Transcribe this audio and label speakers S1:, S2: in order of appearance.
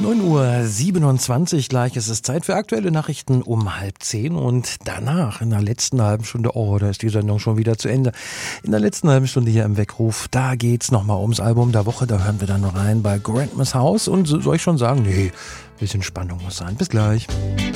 S1: 9:27 Uhr gleich. Es ist Zeit für aktuelle Nachrichten um 9:30 und danach in der letzten halben Stunde, da ist die Sendung schon wieder zu Ende. In der letzten halben Stunde hier im Weckruf, da geht's nochmal ums Album der Woche. Da hören wir dann noch rein bei Grandma's House und soll ich schon sagen, nee, bisschen Spannung muss sein. Bis gleich.